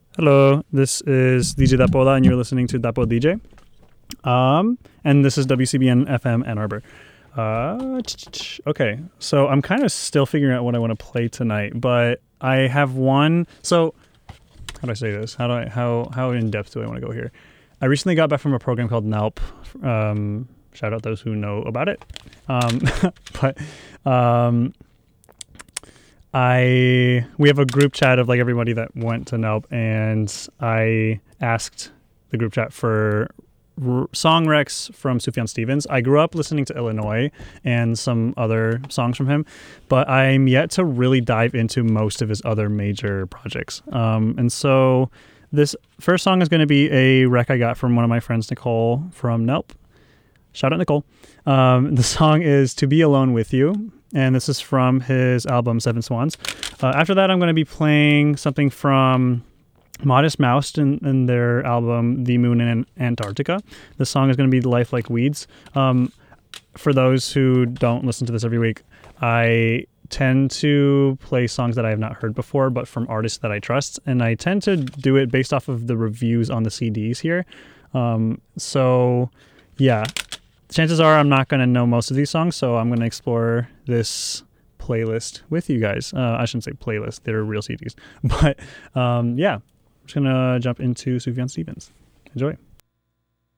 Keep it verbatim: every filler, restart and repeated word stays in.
Hello, this is D J Dapoda, and you're listening to Dapo D J. Um, and this is W C B N F M Ann Arbor. Uh, okay, so I'm kind of still figuring out what I want to play tonight, but I have one. So, how do I say this? How do I how how in depth do I want to go here? I recently got back from a program called N E L P. Um, shout out those who know about it. Um, but um. I we have a group chat of like everybody that went to N E L P, and I asked the group chat for r- song recs from Sufjan Stevens. I grew up listening to Illinois and some other songs from him, but I'm yet to really dive into most of his other major projects. Um, and so this first song is going to be a rec I got from one of my friends, Nicole, from N E L P. Shout out, Nicole. Um, the song is To Be Alone With You, and this is from his album Seven Swans. Uh, after that, I'm going to be playing something from Modest Mouse in, in their album The Moon in Antarctica. The song is going to be Life Like Weeds. Um, for those who don't listen to this every week, I tend to play songs that I have not heard before, but from artists that I trust, and I tend to do it based off of the reviews on the C Ds here. Um, so, yeah. Chances are I'm not going to know most of these songs, so I'm going to explore this playlist with you guys. Uh, I shouldn't say playlist, they're real C Ds. But um, yeah, I'm just going to jump into Sufjan Stevens. Enjoy.